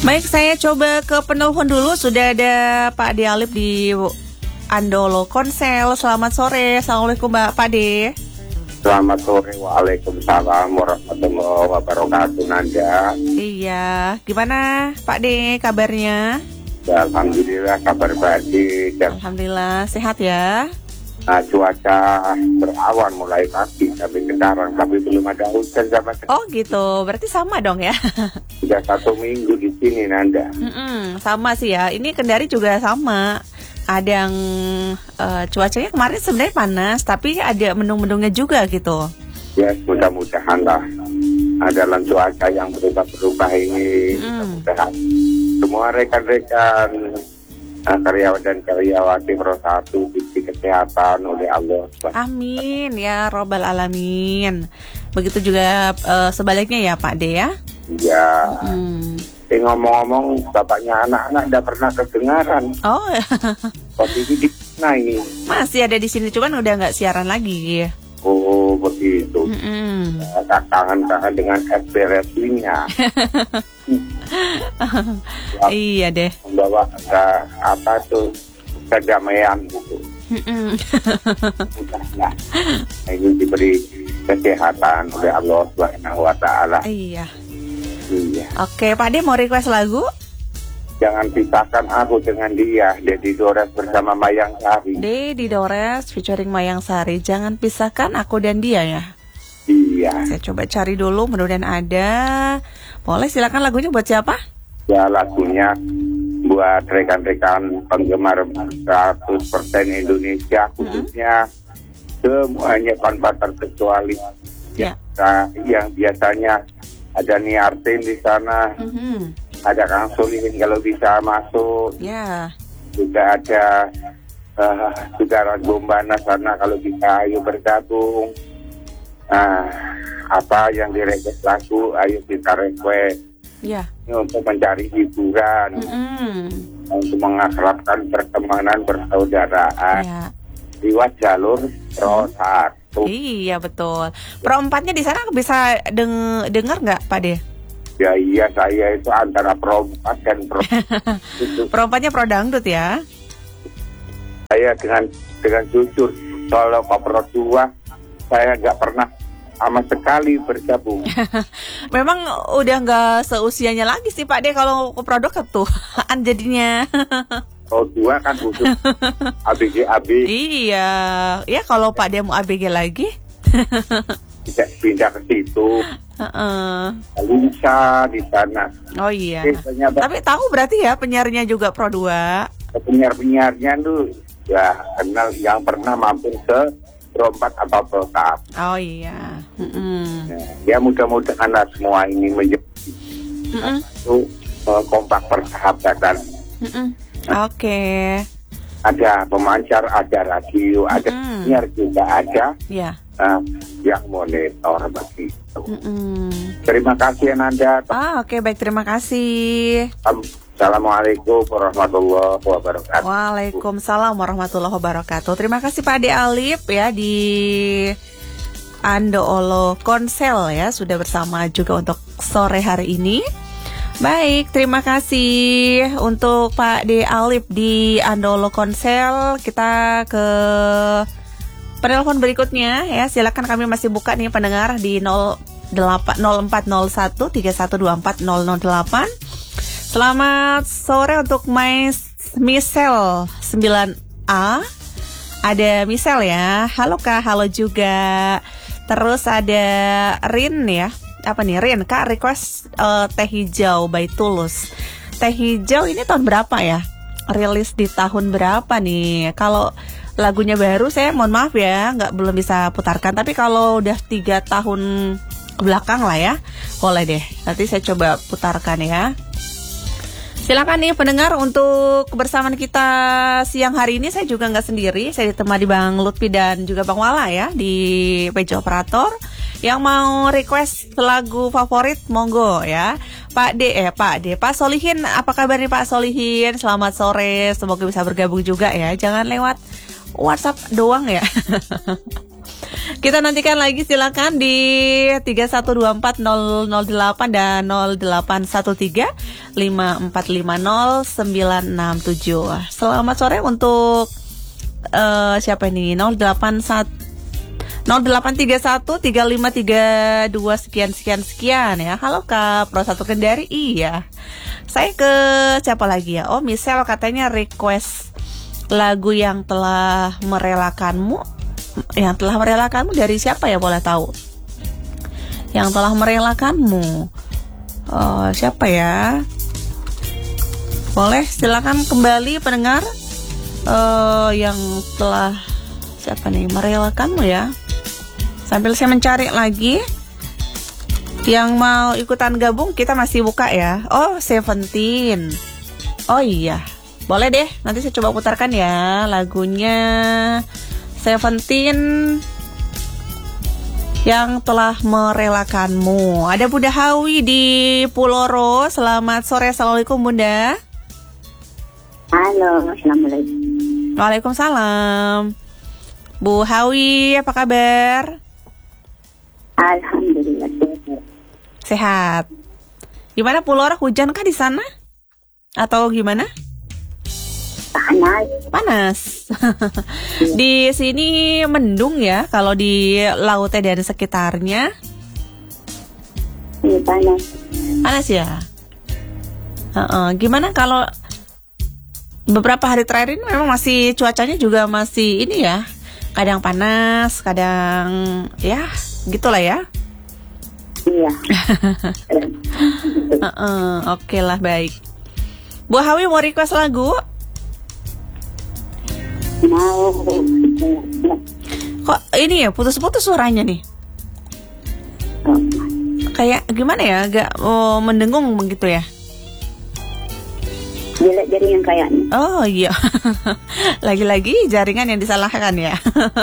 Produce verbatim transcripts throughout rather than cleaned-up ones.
Baik, saya coba ke penelpon dulu. Sudah ada Pak Ade Alif di Andolo Konsel. Selamat sore. Assalamualaikum Mbak Pak Ade. Selamat sore. Waalaikumsalam warahmatullahi wabarakatuh, Nanda. Iya, gimana Pak Ade kabarnya? Ya, alhamdulillah kabar baik. Alhamdulillah sehat ya. Nah, cuaca berawan mulai pagi sampai sekarang, tapi belum ada hujan sama sekali. Oh gitu, berarti sama dong ya. Sudah satu minggu di sini, Nanda. Mm-mm, sama sih ya. Ini Kendari juga sama. Ada yang uh, cuacanya kemarin sebenarnya panas, tapi ada mendung-mendungnya juga gitu. Ya, mudah-mudahan lah. Dalam cuaca yang berubah-berubah ini, mm. mudah-mudahan semua rekan-rekan Nah, karyawan dan karyawati Pro satu diberi kesehatan oleh Allah. Amin ya robbal alamin. Begitu juga uh, sebaliknya ya Pak De ya. Ya. Hmm. Eh, ngomong-ngomong, bapaknya anak-anak udah pernah kedengaran. Oh. Posisi di mana ini? Masih ada di sini, cuman udah nggak siaran lagi. Oh begitu. Mm-mm. Nah, kangen-kangen dengan S B wrestlingnya. Ya, iya deh. Membawa ada apa tuh kedamaian gitu. Mudahlah. Ini diberi kesehatan oleh Allah Subhanahu Wa Taala. Iya. Iya. Oke, Pak De mau request lagu? Jangan pisahkan aku dengan dia. Dedi Dores bersama Mayang Sari. Dedi Dores featuring Mayang Sari. Jangan pisahkan aku dan dia ya. Iya. Saya coba cari dulu, mudah-mudahan ada. Boleh, silakan lagunya buat siapa? Ya, lagunya buat rekan-rekan penggemar seratus persen Indonesia, khususnya mm-hmm. semuanya tanpa terkecuali. Ya. Ya, yang biasanya ada Niartin di sana. Mm-hmm. Ada Kang Solihin kalau bisa masuk. Ya. Juga ada uh, Saudara Gombana sana kalau bisa ayo bergabung. Nah, apa yang direquest lagu ayo kita request. Ya. Ini untuk mencari hiburan. Mm-hmm. Untuk mengakrabkan pertemanan persaudaraan. Ya. Lewat jalur Pro satu. Iya betul. Pro empatnya di sana bisa deng- dengar nggak Pak De? Ya iya, saya itu antara Pro empat dan Pro Pro empatnya Pro dangdut ya. Saya dengan dengan jujur kalau ke Pro dua saya nggak pernah sama sekali bergabung. Memang udah nggak seusianya lagi sih Pak De kalau ke produk ketuaan jadinya. Pro dua kan butuh A B G A B. Iya, ya kalau Pak De mau A B G lagi Bisa pindah ke situ. Uh-uh. Bisa di sana. Oh iya. Eh, ternyata, tapi tahu berarti ya penyiarnya juga Pro dua. Penyiar-penyiarnya tuh ya kenal yang pernah mampir ke Pro empat atau Pro satu. Oh iya. Mm-mm. Nah, ya mudah-mudahan lah semua ini menjadi satu uh, kompak persahabatan. Mm-mm. Oke. Okay. Ada pemancar, ada radio, ada mm. penyiar juga ada. Ya. Uh, yang monitor begitu. Mm-mm. Terima kasih Nanda. Ah oke okay, baik, terima kasih. Assalamualaikum warahmatullahi wabarakatuh. Waalaikumsalam warahmatullahi wabarakatuh. Terima kasih Pak Ade Alif ya di Andolo Konsel ya, sudah bersama juga untuk sore hari ini. Baik, terima kasih untuk Pak Ade Alif di Andolo Konsel. Kita ke penelpon berikutnya ya. Silakan, kami masih buka nih pendengar di nol empat nol satu tiga satu dua empat nol nol delapan. Selamat sore untuk Michelle sembilan A. Ada Michelle ya. Halo Kak, halo juga. Terus ada Rin ya. Apa nih Rin? Kak request uh, Teh Hijau by Tulus. Teh Hijau ini tahun berapa ya? Rilis di tahun berapa nih? Kalau lagunya baru saya mohon maaf ya, nggak belum bisa putarkan. Tapi kalau udah tiga tahun ke belakang lah ya, boleh deh. Nanti saya coba putarkan ya. Silakan nih pendengar untuk kebersamaan kita siang hari ini. Saya juga nggak sendiri, saya ditemani Bang Lutfi dan juga Bang Wala ya di P J Operator. Yang mau request lagu favorit monggo ya. Pak D eh Pak D, Pak Solihin, apa kabar nih Pak Solihin? Selamat sore, semoga bisa bergabung juga ya. Jangan lewat WhatsApp doang ya. Kita nantikan lagi, silakan di tiga satu dua empat nol nol delapan dan nol delapan satu tiga lima empat lima nol sembilan enam tujuh. Selamat sore untuk uh, siapa ini? nol delapan tiga satu tiga lima tiga dua sekian sekian sekian ya. Halo Kak, Pro satu Kendari. Iya. Saya ke siapa lagi ya? Oh, Michelle katanya request lagu yang telah merelakanmu. Yang telah merelakanmu dari siapa ya, boleh tahu? Yang telah merelakanmu uh, siapa ya? Boleh silakan kembali pendengar uh, yang telah siapa nih merelakanmu ya. Sambil saya mencari lagi. Yang mau ikutan gabung kita masih buka ya. Oh, Seventeen. Oh iya, boleh deh, nanti saya coba putarkan ya lagunya Seventeen yang telah merelakanmu. Ada Bunda Hawi di Puloro. Selamat sore, assalamualaikum Bunda. Halo, assalamualaikum. Waalaikumsalam. Bu Hawi, apa kabar? Alhamdulillah sehat. Sehat. Gimana Puloro, hujan kah di sana? Atau gimana? Panas. Panas. Di sini mendung ya, kalau di lautnya dan sekitarnya. Ini panas. Panas ya. Uh-uh. Gimana kalau beberapa hari terakhir ini memang masih cuacanya juga masih ini ya, kadang panas, kadang ya gitulah ya. Iya. uh-uh. Oke lah, baik. Bu Hawi mau request lagu? Mau. Kok ini ya putus-putus suaranya nih? Oh. Kayak gimana ya, agak oh, mendengung begitu ya? Jelek jaringan kayaknya. Oh iya. Lagi-lagi jaringan yang disalahkan ya.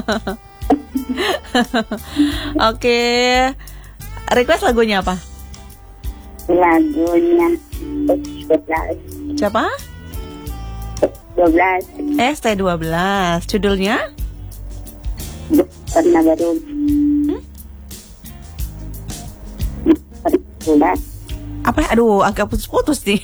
Oke. Request lagunya apa? Lagunya dua belas. Siapa? dua belas. S T dua belas. Judulnya? Pernah baru. Hmm? Pernah. Apa? Aduh, agak putus-putus nih.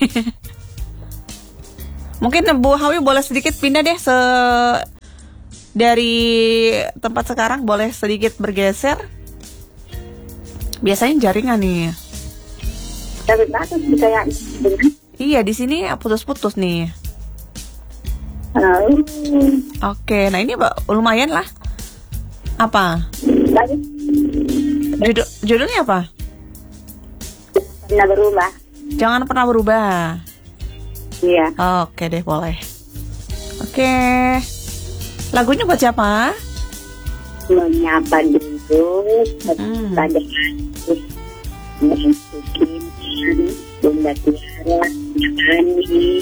Mungkin Bu Hawi boleh sedikit pindah deh se dari tempat sekarang, boleh sedikit bergeser. Biasanya jaringan nih. Tapi bagus kayak. Iya, di sini putus-putus nih. Oh. Oke, nah ini lumayan lah. Apa? Bagus. Judul, judulnya apa? Pernah berubah. Jangan pernah berubah. Iya. Oke deh, boleh. Oke. Lagunya buat siapa? Menyapa dulu Hmm. pada masukin Bunda Tiara, Ani,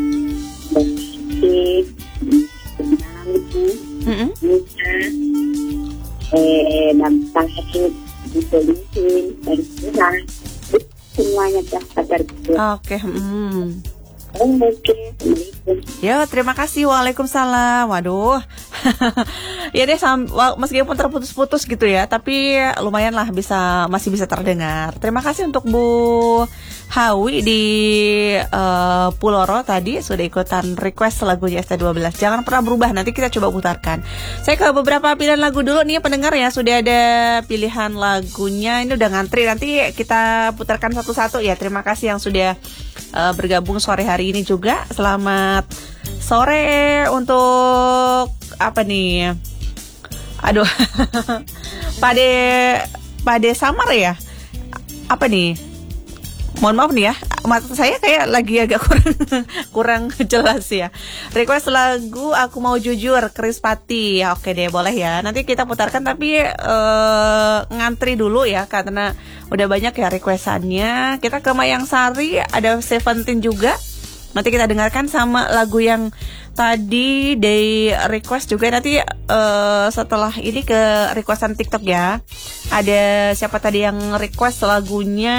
Bukit, Nanti, Mm-mm. Nita, eh, Dampak, Ditulisin, dan Tuhan, semuanya dah pada itu. Oke. Hmm. Oke, Assalamualaikum. Ya, terima kasih. Waalaikumsalam. Waduh. Ya deh, sam- wa- meskipun terputus-putus gitu ya, tapi lumayan lah, bisa masih bisa terdengar. Terima kasih untuk Bu Hawi di uh, Puloro tadi sudah ikutan request lagunya S T dua belas. Jangan pernah berubah, nanti kita coba putarkan. Saya ke beberapa pilihan lagu dulu nih pendengar ya. Sudah ada pilihan lagunya, ini udah ngantri, nanti kita putarkan satu-satu ya. Terima kasih yang sudah uh, bergabung sore hari ini juga. Selamat sore untuk apa nih? Aduh. Pade Pade Samar ya? Apa nih? Mohon maaf nih ya, mata saya kayak lagi agak kurang kurang jelas ya. Request lagu Aku Mau Jujur, Chris Patti. Ya, oke deh, boleh ya. Nanti kita putarkan, tapi uh, ngantri dulu ya, karena udah banyak ya requestannya. Kita ke Mayang Sari, ada Seventeen juga. Nanti kita dengarkan sama lagu yang tadi di request juga nanti uh, setelah ini ke requestan TikTok ya. Ada siapa tadi yang request lagunya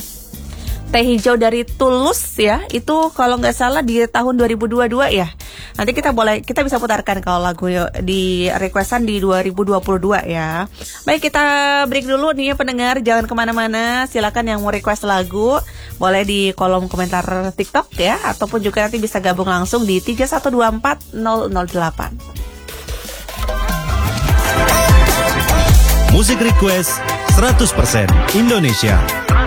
Teh Hijau dari Tulus ya. Itu kalau nggak salah di tahun dua ribu dua puluh dua ya. Nanti kita boleh kita bisa putarkan kalau lagu di requestan di dua ribu dua puluh dua ya. Baik, kita break dulu nih ya pendengar, jangan kemana-mana. Silakan yang mau request lagu boleh di kolom komentar TikTok ya, ataupun juga nanti bisa gabung langsung di tiga satu dua empat nol nol delapan. Musik request seratus persen Indonesia.